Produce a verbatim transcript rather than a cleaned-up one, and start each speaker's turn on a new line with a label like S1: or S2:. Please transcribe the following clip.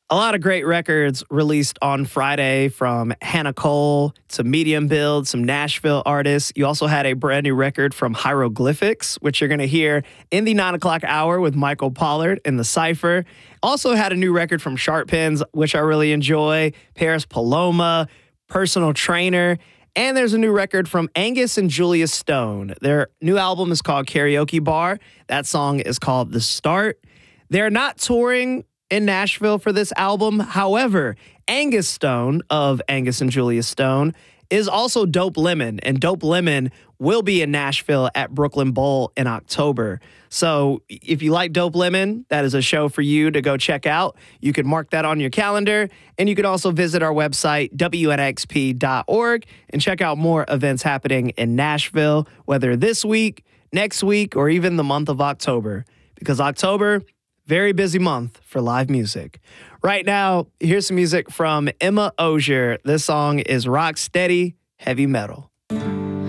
S1: A lot of great records released on Friday, from Hannah Cole to Medium Build, some Nashville artists. You also had a brand new record from Hieroglyphics, which you're going to hear in the nine o'clock hour with Michael Pollard in the Cypher. Also had a new record from Sharp Pens, which I really enjoy, Paris Paloma, Personal Trainer. And there's a new record from Angus and Julia Stone. Their new album is called Karaoke Bar. That song is called The Start. They're not touring in Nashville for this album. However, Angus Stone of Angus and Julia Stone is also Dope Lemon, and Dope Lemon will be in Nashville at Brooklyn Bowl in October. So if you like Dope Lemon, that is a show for you to go check out. You can mark that on your calendar, and you can also visit our website, W N X P dot org, and check out more events happening in Nashville, whether this week, next week, or even the month of October. Because October, very busy month for live music. Right now, here's some music from Emma Ogier. This song is Rock Steady Heavy Metal.